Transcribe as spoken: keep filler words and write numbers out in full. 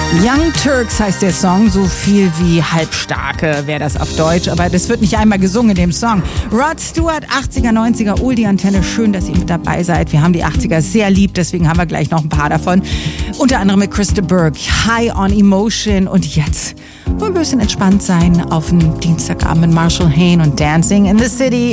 Young Turks heißt der Song, so viel wie Halbstarke wäre das auf Deutsch, aber das wird nicht einmal gesungen in dem Song. Rod Stewart, achtziger, neunziger, Oldie-Antenne, schön, dass ihr mit dabei seid. Wir haben die achtziger sehr lieb, deswegen haben wir gleich noch ein paar davon. Unter anderem mit Chris de Burgh, High on Emotion und jetzt wollen wir ein bisschen entspannt sein auf dem Dienstagabend mit Marshall Hayne und Dancing in the City.